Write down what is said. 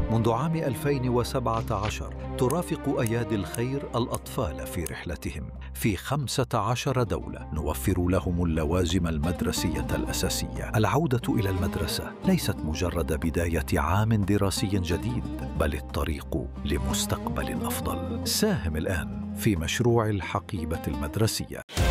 منذ عام 2017 ترافق أيادي الخير الأطفال في رحلتهم في 15 دولة، نوفر لهم اللوازم المدرسية الأساسية. العودة إلى المدرسة ليست مجرد بداية عام دراسي جديد، بل الطريق لمستقبل أفضل. ساهم الآن في مشروع الحقيبة المدرسية.